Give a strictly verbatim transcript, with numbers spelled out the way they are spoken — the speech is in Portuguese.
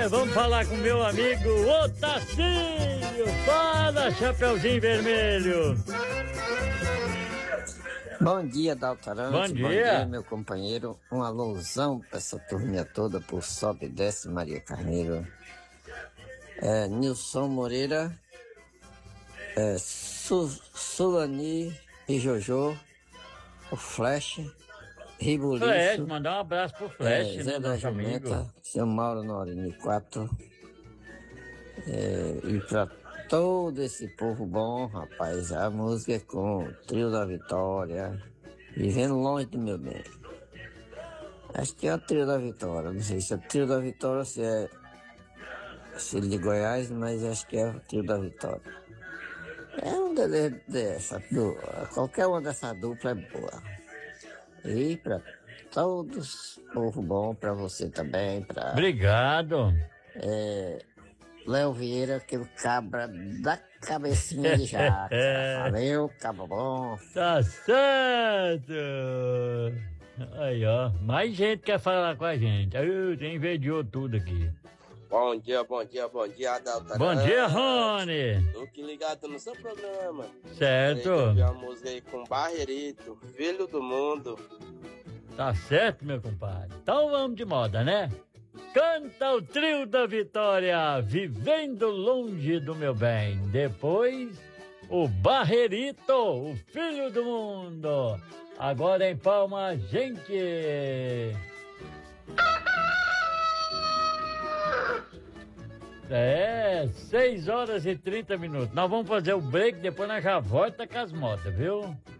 É, vamos falar com meu amigo Otacílio. Fala, Chapeuzinho Vermelho. Bom dia, Daltarante. Bom dia. Bom dia, meu companheiro. Um alusão para essa turminha toda por Sobe e Desce, Maria Carneiro. É, Nilson Moreira, é, Su, Sulani e Jojo, o Flash, Ribuliço. Flash, mandar um abraço pro Flash, é, Zé né, da nosso amigo. Jumenta, seu Mauro Norini quatro. É, e para todo esse povo bom, rapaz, a música é com o Trio da Vitória, Vivendo Longe do Meu Bem. Acho que é o Trio da Vitória, não sei se é o Trio da Vitória ou se é se ele de Goiás, mas acho que é o Trio da Vitória. É um deles dessa, du- qualquer uma dessa dupla é boa. E para todos, povo bom, para você também, para Obrigado. Léo Vieira, aquele cabra da cabecinha de jaca. Valeu, cabra bom. Tá certo. Aí, ó. Mais gente quer falar com a gente. Aí, tem invadiu tudo aqui. Bom dia, bom dia, bom dia, Adalto. Bom dia, Rony. Tô aqui ligado no seu programa. Certo. Aí, uma música aí com Barreirito, Filho do Mundo. Tá certo, meu compadre. Então vamos de moda, né? Canta o Trio da Vitória, Vivendo Longe do Meu Bem. Depois, o Barreirito, o Filho do Mundo. Agora em Palma, gente. É, seis horas e trinta minutos. Nós vamos fazer o break, depois nós já volta com as modas, viu?